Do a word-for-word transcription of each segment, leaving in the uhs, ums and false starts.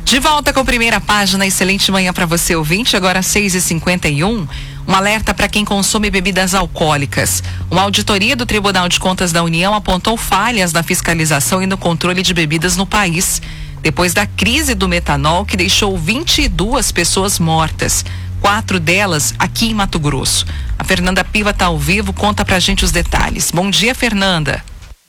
De volta com a primeira página, excelente manhã para você ouvinte, agora seis e cinquenta e um. Um alerta para quem consome bebidas alcoólicas. Uma auditoria do Tribunal de Contas da União apontou falhas na fiscalização e no controle de bebidas no país, depois da crise do metanol que deixou vinte e duas pessoas mortas, quatro delas aqui em Mato Grosso. A Fernanda Piva está ao vivo, conta pra gente os detalhes. Bom dia, Fernanda.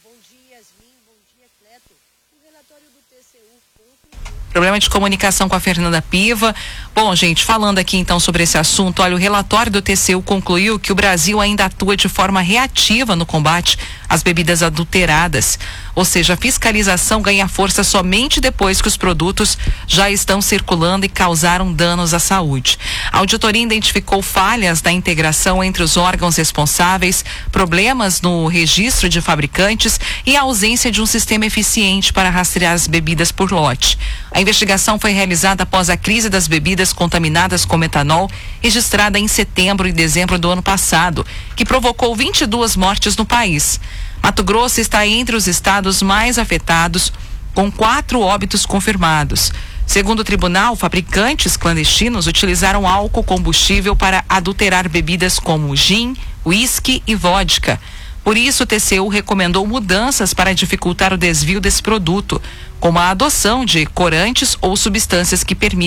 Problema de comunicação com a Fernanda Piva. Bom, gente, falando aqui então sobre esse assunto, olha, o relatório do T C U concluiu que o Brasil ainda atua de forma reativa no combate às bebidas adulteradas. Ou seja, a fiscalização ganha força somente depois que os produtos já estão circulando e causaram danos à saúde. A auditoria identificou falhas na integração entre os órgãos responsáveis, problemas no registro de fabricantes e a ausência de um sistema eficiente para rastrear as bebidas por lote. A investigação foi realizada após a crise das bebidas contaminadas com metanol, registrada em setembro e dezembro do ano passado, que provocou vinte e duas mortes no país. Mato Grosso está entre os estados mais afetados, com quatro óbitos confirmados. Segundo o tribunal, fabricantes clandestinos utilizaram álcool combustível para adulterar bebidas como gin, uísque e vodka. Por isso, o T C U recomendou mudanças para dificultar o desvio desse produto, como a adoção de corantes ou substâncias que permitem